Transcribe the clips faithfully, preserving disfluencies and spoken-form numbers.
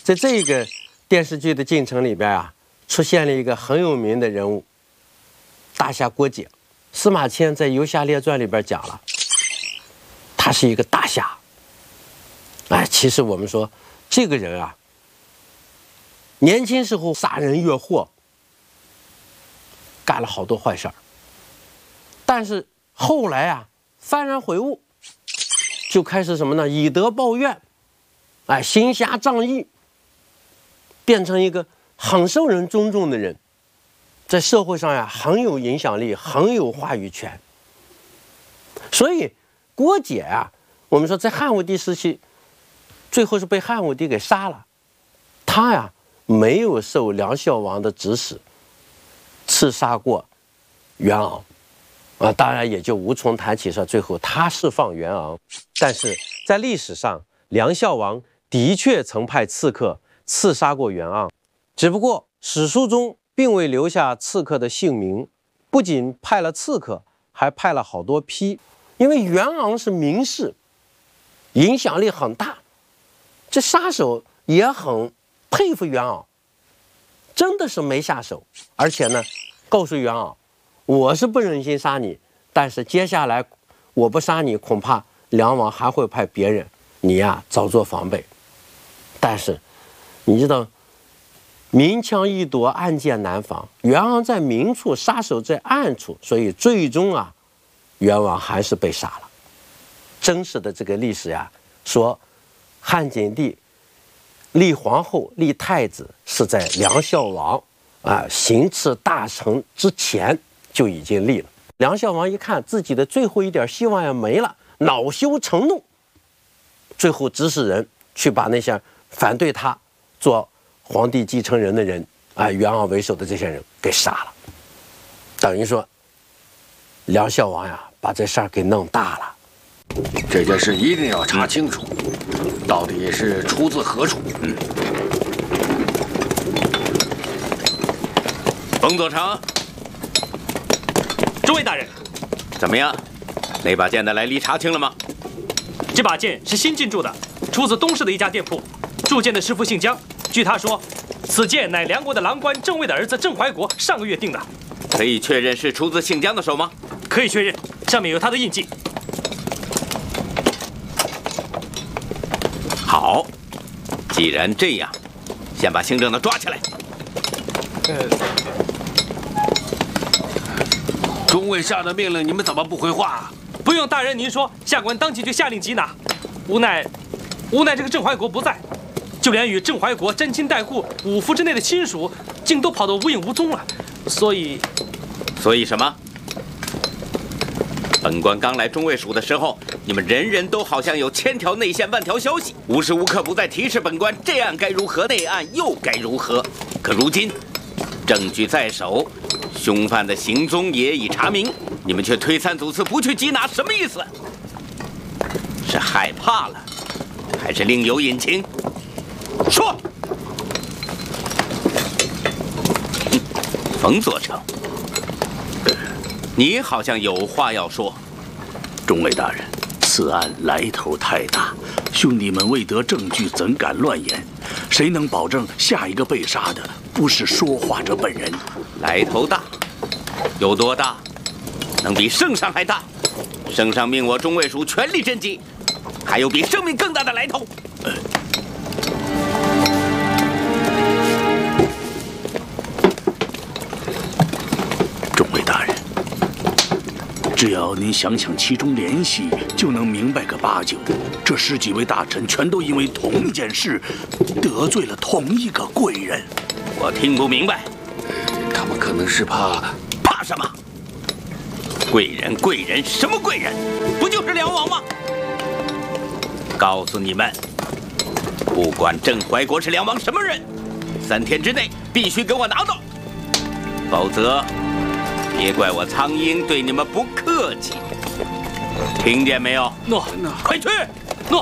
在这个电视剧的进程里边啊，出现了一个很有名的人物，大侠郭解。司马迁在《游侠列传》里边讲了，他是一个大侠。哎，其实我们说这个人啊，年轻时候杀人越货，干了好多坏事儿，但是后来啊，幡然悔悟，就开始什么呢？以德报怨，哎，行侠仗义，变成一个很受人尊重的人，在社会上呀很有影响力，很有话语权。所以郭解啊，我们说在汉武帝时期，最后是被汉武帝给杀了。他呀没有受梁孝王的指使，刺杀过袁昂。啊，当然也就无从谈起说最后他释放袁昂，但是在历史上，梁孝王的确曾派刺客刺杀过袁昂，只不过史书中并未留下刺客的姓名，不仅派了刺客，还派了好多批，因为袁昂是名士，影响力很大，这杀手也很佩服袁昂，真的是没下手，而且呢，告诉袁昂，我是不忍心杀你，但是接下来我不杀你，恐怕梁王还会派别人，你呀早做防备。但是你知道，明枪易躲，暗箭难防。袁昂在明处，杀手在暗处，所以最终啊，袁王还是被杀了。真实的这个历史呀，说汉景帝立皇后、立太子是在梁孝王啊行刺大臣之前就已经立了。梁孝王一看自己的最后一点希望也没了，恼羞成怒，最后指使人去把那些反对他做皇帝继承人的人啊，袁昂为首的这些人给杀了。等于说，梁孝王呀，把这事儿给弄大了。 这件事一定要查清楚，到底是出自何处？嗯。 冯佐成， 诸位大人， 怎么样？那把剑的来历查清了吗？ 这把剑是新进驻的，出自东市的一家店铺。铸剑的师傅姓姜，据他说，此剑乃梁国的郎官郑卫的儿子郑怀国上个月定的。 可以确认是出自姓姜的手吗？ 可以确认，上面有他的印记。 好，既然这样，先把姓郑的抓起来。 呃，中尉下的命令，你们怎么不回话？ 不用大人您说，下官当即就下令缉拿。无奈，无奈这个郑怀国不在，就连与郑怀国沾亲带故、五府之内的亲属，竟都跑得无影无踪了。所以， 所以什么？本官刚来中尉署的时候，你们人人都好像有千条内线万条消息，无时无刻不在提示本官这案该如何，那案又该如何。可如今，证据在手，凶犯的行踪也已查明，你们却推三阻四，不去缉拿，什么意思？是害怕了，还是另有隐情？说。嗯，冯佐成，你好像有话要说。 中尉大人，此案来头太大，兄弟们未得证据，怎敢乱言？谁能保证下一个被杀的不是说话者本人？ 来头大，有多大？能比圣上还大？圣上命我中尉署全力侦缉，还有比生命更大的来头？呃中尉大人，只要您想想其中联系，就能明白个八九。这十几位大臣全都因为同一件事得罪了同一个贵人。 我听不明白， 他们可能是怕…… 怕什么？贵人，贵人，什么贵人？不就是梁王吗？告诉你们，不管郑怀国是梁王什么人，三天之内必须给我拿到，否则别怪我苍鹰对你们不客气。听见没有？ 诺， 快去！ 诺。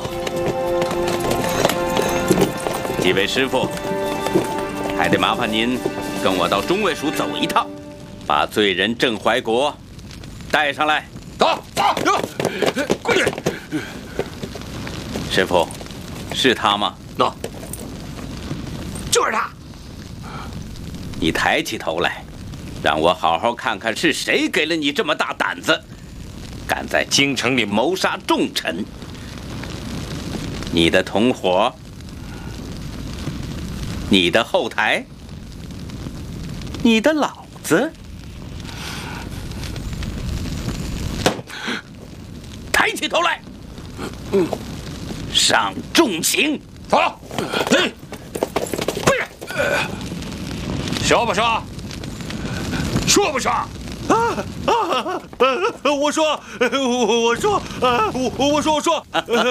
几位师傅，还得麻烦您跟我到中尉署走一趟，把罪人郑怀国带上来。 走走，快点！ 师傅，是他吗？ 那就是他。 你抬起头来，让我好好看看是谁给了你这么大胆子，敢在京城里谋杀重臣。你的同伙，你的后台，你的老子。抬起头来，嗯，上重刑。 走了。嘿，不是，说不说？说不说？ 啊啊！我说，我说，啊，我我说我说，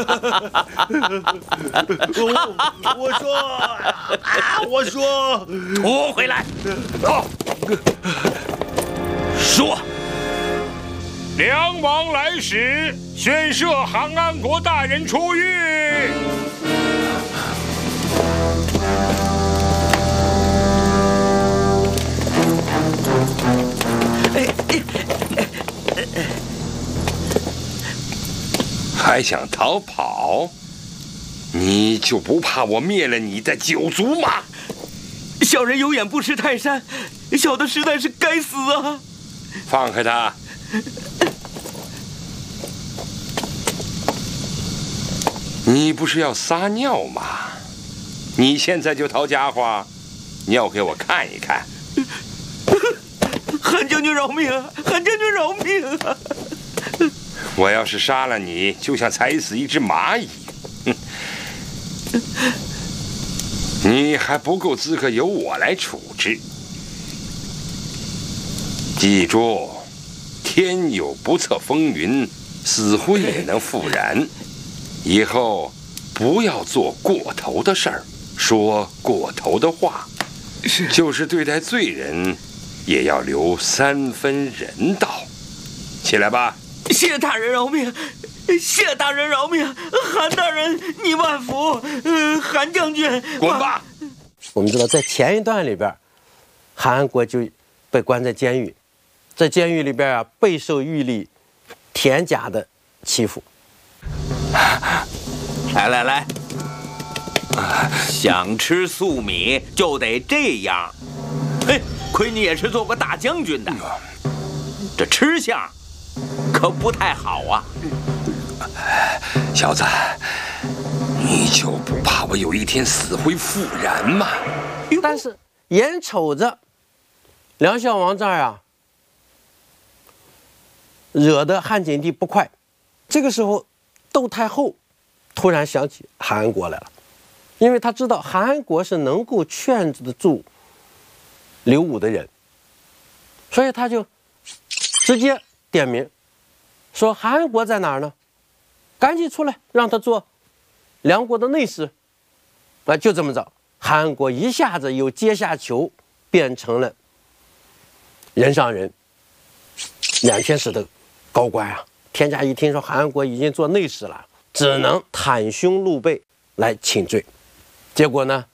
我我说啊，我说， 拖回来。哦，说。 梁王来使，宣赦韩安国大人出狱。 还想逃跑？你就不怕我灭了你的九族吗？ 小人有眼不识泰山，小的实在是该死啊！ 放开他！你不是要撒尿吗？你现在就掏家伙，尿给我看一看。 韩将军饶命啊！韩将军饶命啊！ 我要是杀了你，就像踩死一只蚂蚁。你还不够资格由我来处置。记住，天有不测风云，死灰也能复燃。以后不要做过头的事儿，说过头的话。是，就是对待罪人，也要留三分人道。起来吧。 谢大人饶命！谢大人饶命！韩大人，你万福！呃，韩将军， 滚吧！ 我们知道，在前一段里边，韩安国就被关在监狱，在监狱里边啊，备受狱吏田甲的欺负。 来来来，想吃粟米就得这样。嘿，亏你也是做过大将军的，这吃相可不太好啊。 小子，你就不怕我有一天死灰复燃吗？ 但是眼瞅着梁孝王这儿啊，惹得汉景帝不快。这个时候，窦太后突然想起韩安国来了，因为他知道韩安国是能够劝得住刘武的人，所以他就直接点名说：“韩安国在哪儿呢？赶紧出来，让他做梁国的内侍。”啊，就这么着，韩安国一下子由阶下囚变成了人上人，两千石的高官啊。田甲一听说韩安国已经做内侍了，只能袒胸露背来请罪。结果呢，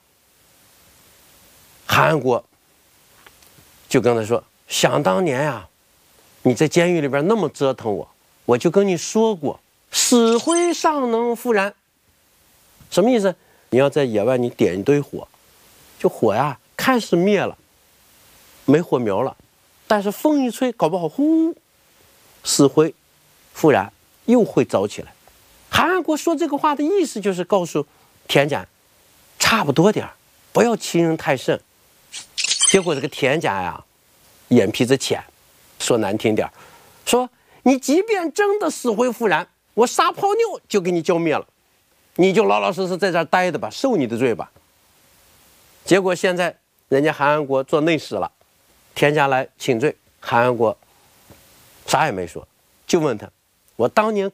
韩安国就跟他说：“想当年呀、啊，你在监狱里边那么折腾我，我就跟你说过，死灰尚能复燃。什么意思？你要在野外你点一堆火，就火呀看是灭了，没火苗了，但是风一吹，搞不好呼，死灰复燃，又会着起来。”韩安国说这个话的意思就是告诉田甲，差不多点儿，不要欺人太甚。结果这个田甲呀，眼皮子浅，说难听点儿，说你即便真的死灰复燃，我撒泡尿就给你浇灭了，你就老老实实在这儿待着吧，受你的罪吧。结果现在人家韩安国做内侍了，田甲来请罪，韩安国啥也没说，就问他：“我当年